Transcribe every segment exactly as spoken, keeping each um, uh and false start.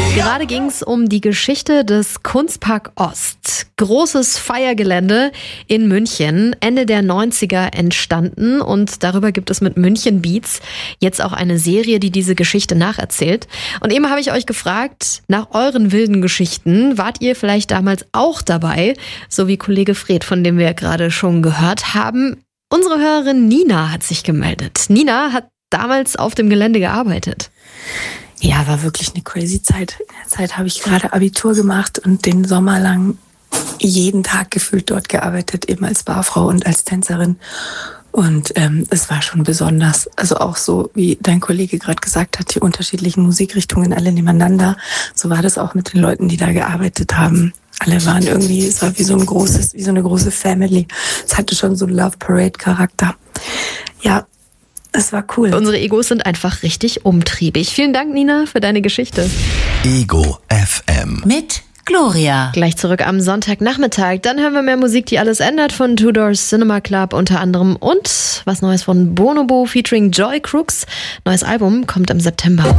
Gerade ging es um die Geschichte des Kunstpark Ost. Großes Feiergelände in München, Ende der neunziger entstanden, und darüber gibt es mit München Beats jetzt auch eine Serie, die diese Geschichte nacherzählt. Und eben habe ich euch gefragt, nach euren wilden Geschichten, wart ihr vielleicht damals auch dabei, so wie Kollege Fred, von dem wir gerade schon gehört haben. Unsere Hörerin Nina hat sich gemeldet. Nina hat damals auf dem Gelände gearbeitet. Ja, war wirklich eine crazy Zeit. In der Zeit habe ich gerade Abitur gemacht und den Sommer lang jeden Tag gefühlt dort gearbeitet, eben als Barfrau und als Tänzerin. Und ähm, es war schon besonders. Also auch so, wie dein Kollege gerade gesagt hat, die unterschiedlichen Musikrichtungen alle nebeneinander. So war das auch mit den Leuten, die da gearbeitet haben. Alle waren irgendwie, es war wie so ein großes, wie so eine große Family. Es hatte schon so einen Love Parade Charakter. Ja, es war cool. Unsere Egos sind einfach richtig umtriebig. Vielen Dank, Nina, für deine Geschichte. Ego F M. Mit Gloria. Gleich zurück am Sonntagnachmittag. Dann hören wir mehr Musik, die alles ändert, von Two Doors Cinema Club unter anderem. Und was Neues von Bonobo featuring Joy Crooks. Neues Album kommt im September.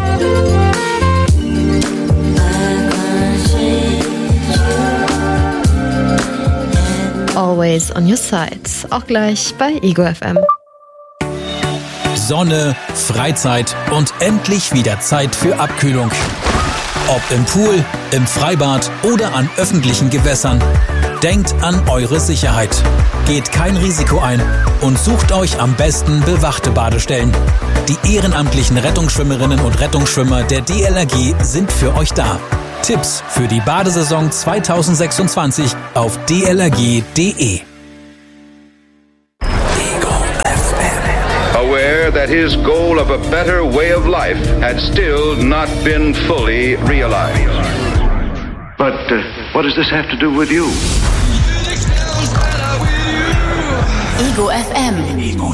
Always on your side. Auch gleich bei Ego F M. Sonne, Freizeit und endlich wieder Zeit für Abkühlung. Ob im Pool, im Freibad oder an öffentlichen Gewässern. Denkt an eure Sicherheit. Geht kein Risiko ein und sucht euch am besten bewachte Badestellen. Die ehrenamtlichen Rettungsschwimmerinnen und Rettungsschwimmer der D L R G sind für euch da. Tipps für die Badesaison zwanzig sechsundzwanzig auf d l r g punkt d e. Aware that his goal of a better way of life had still not been fully realized. But uh, what does this have to do with you? Ego F M.